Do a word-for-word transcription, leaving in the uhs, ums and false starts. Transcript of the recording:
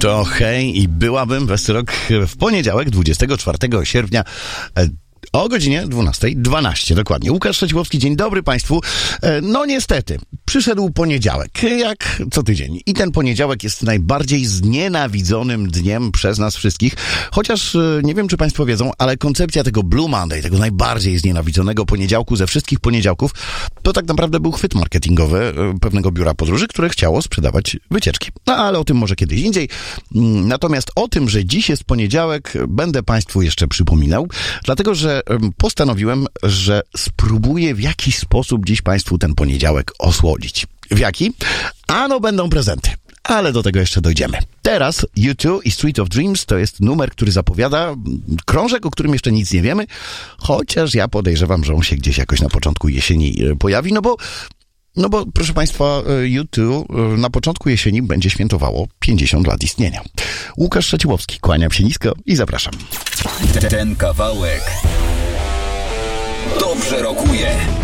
To hej i byłabym Westerok w poniedziałek, dwudziestego czwartego sierpnia o godzinie dwunastej dwanaście dokładnie. Łukasz Szeciłowski, dzień dobry Państwu. No niestety, przyszedł poniedziałek, jak co tydzień. I ten poniedziałek jest najbardziej znienawidzonym dniem przez nas wszystkich. Chociaż nie wiem, czy Państwo wiedzą, ale koncepcja tego Blue Monday, tego najbardziej znienawidzonego poniedziałku ze wszystkich poniedziałków, to tak naprawdę był chwyt marketingowy pewnego biura podróży, które chciało sprzedawać wycieczki. No ale o tym może kiedyś indziej. Natomiast o tym, że dziś jest poniedziałek, będę Państwu jeszcze przypominał, dlatego, że postanowiłem, że spróbuję w jakiś sposób dziś Państwu ten poniedziałek osłodzić. W jaki? Ano będą prezenty. Ale do tego jeszcze dojdziemy. Teraz U two i Street of Dreams to jest numer, który zapowiada krążek, o którym jeszcze nic nie wiemy, chociaż ja podejrzewam, że on się gdzieś jakoś na początku jesieni pojawi, no bo No bo, proszę Państwa, U two na początku jesieni będzie świętowało pięćdziesiąt lat istnienia. Łukasz Szeciłowski, kłaniam się nisko i zapraszam. Ten kawałek dobrze rokuje.